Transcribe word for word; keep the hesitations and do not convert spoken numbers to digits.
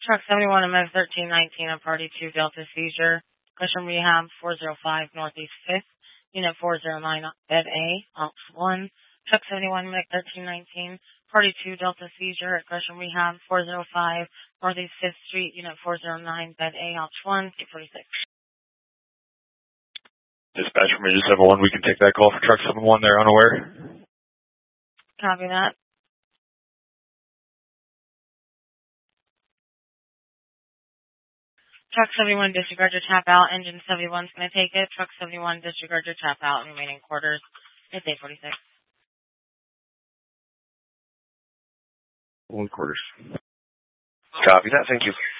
Truck seventy-one, M F thirteen nineteen, on party two, Delta Seizure. Cushman Rehab, four oh five, Northeast fifth, Unit four oh nine, Bed A, Ops one. Truck seventy-one, M F thirteen nineteen, party two, Delta Seizure at Cushman Rehab, four oh five, Northeast fifth Street, Unit four oh nine, Bed A, Ops one, eight forty-six. Dispatch from Major seven one, we can take that call for truck seven one, they're unaware. Copy that. Truck seventy-one, disregard your tap out. Engine seventy-one is going to take it. Truck seventy-one, disregard your tap out. Remaining quarters. It's eight forty-six. One quarters. Copy that. Thank you.